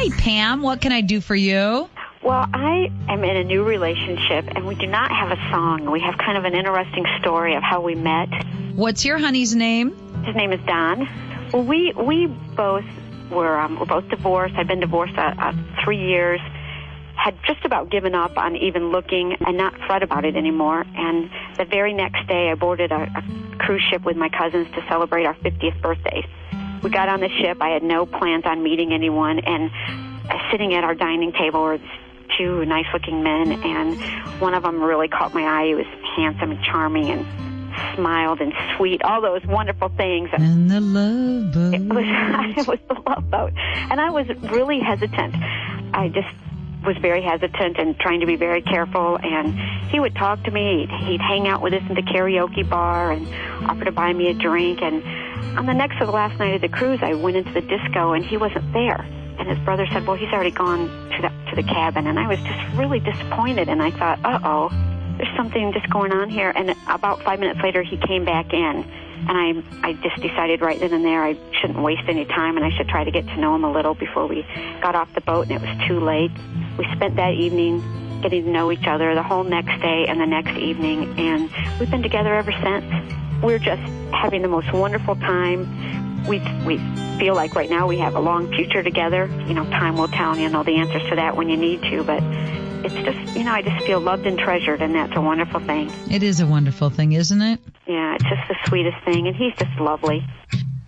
Hi, Pam. What can I do for you? Well, I am in a new relationship, and we do not have a song. We have kind of an interesting story of how we met. What's your honey's name? His name is Don. Well, we both we're both divorced. I've been divorced 3 years. Had just about given up on even looking and not fret about it anymore. And the very next day, I boarded a cruise ship with my cousins to celebrate our 50th birthday. We got on the ship. I had no plans on meeting anyone, and sitting at our dining table were two nice-looking men, and one of them really caught my eye. He was handsome and charming and smiled and sweet, all those wonderful things. And the love boat. It was the love boat. And I was really hesitant. I just was very hesitant and trying to be very careful, and he would talk to me. He'd hang out with us in the karaoke bar and offer to buy me a drink. And on the next to the last night of the cruise, I went into the disco, and he wasn't there. And his brother said, well, he's already gone to the cabin. And I was just really disappointed, and I thought, uh-oh, there's something just going on here. And about 5 minutes later, he came back in. And I just decided right then and there I shouldn't waste any time, and I should try to get to know him a little before we got off the boat, and it was too late. We spent that evening getting to know each other, the whole next day and the next evening, and we've been together ever since. We're just having the most wonderful time. We feel like right now we have a long future together. You know, time will tell, and you know the answers to that when you need to, but it's just, you know, I just feel loved and treasured, and that's a wonderful thing. It is a wonderful thing, isn't it? Yeah, it's just the sweetest thing, and he's just lovely.